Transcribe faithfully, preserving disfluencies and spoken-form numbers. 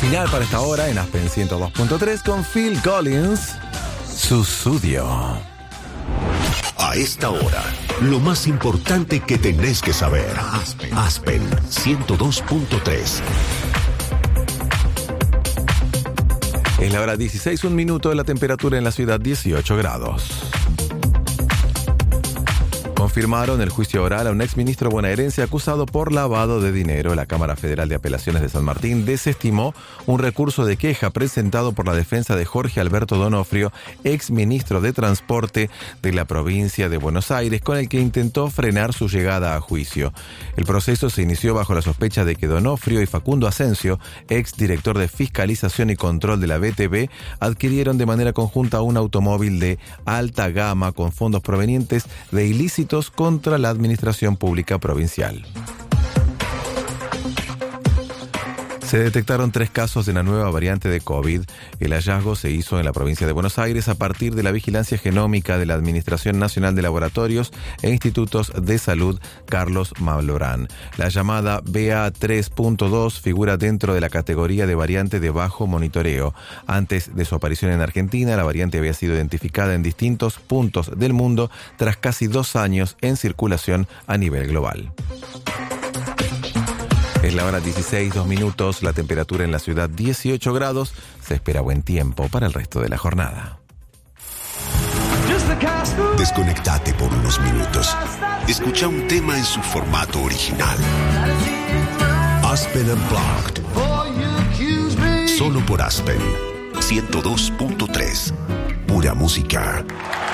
final para esta hora en Aspen ciento dos punto tres con Phil Collins, Sussudio. A esta hora, lo más importante que tenés que saber. Aspen, Aspen ciento dos punto tres. Es la hora dieciséis, un minuto, de la temperatura en la ciudad dieciocho grados. Confirmaron el juicio oral a un exministro bonaerense acusado por lavado de dinero. La Cámara Federal de Apelaciones de San Martín desestimó un recurso de queja presentado por la defensa de Jorge Alberto Donofrio, exministro de Transporte de la provincia de Buenos Aires, con el que intentó frenar su llegada a juicio. El proceso se inició bajo la sospecha de que Donofrio y Facundo Asensio, exdirector de Fiscalización y Control de la B T V, adquirieron de manera conjunta un automóvil de alta gama con fondos provenientes de ilícitos contra la administración pública provincial. Se detectaron tres casos de la nueva variante de COVID. El hallazgo se hizo en la provincia de Buenos Aires a partir de la vigilancia genómica de la Administración Nacional de Laboratorios e Institutos de Salud Carlos Malbrán. La llamada B A tres punto dos figura dentro de la categoría de variante de bajo monitoreo. Antes de su aparición en Argentina, la variante había sido identificada en distintos puntos del mundo tras casi dos años en circulación a nivel global. Es la hora dieciséis, dos minutos, la temperatura en la ciudad dieciocho grados. Se espera buen tiempo para el resto de la jornada. Desconectate por unos minutos. Escucha un tema en su formato original. Aspen Unplugged. Solo por Aspen ciento dos punto tres. Pura música.